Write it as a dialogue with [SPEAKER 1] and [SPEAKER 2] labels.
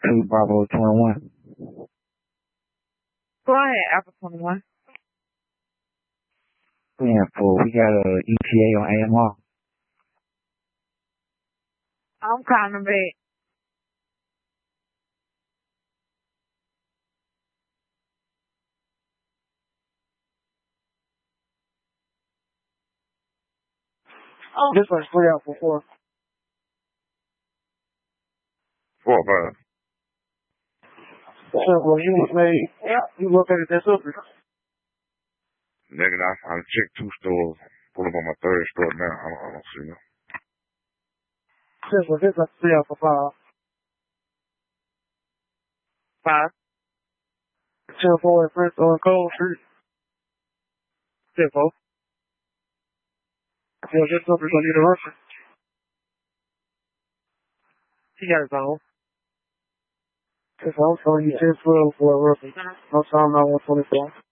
[SPEAKER 1] 2 Bravo 21.
[SPEAKER 2] Go ahead, Alpha 21.
[SPEAKER 1] We got a ETA on AMR.
[SPEAKER 2] I'm calling back.
[SPEAKER 3] Oh, this one's 3 out for 4.
[SPEAKER 4] 4 5.
[SPEAKER 3] So, well, you look at it this up.
[SPEAKER 4] Nigga, I checked 2 stores. Pull up on my 3rd store now. I don't see them.
[SPEAKER 3] Well, this one's 3 out for 5.
[SPEAKER 2] 5.
[SPEAKER 3] 10-4 in Prince on Cold Street.
[SPEAKER 2] 10-4.
[SPEAKER 3] Yeah, this number's gonna need a reference.
[SPEAKER 2] He got his own.
[SPEAKER 3] If I'm telling you 10-12 for a reference. No time, not 124.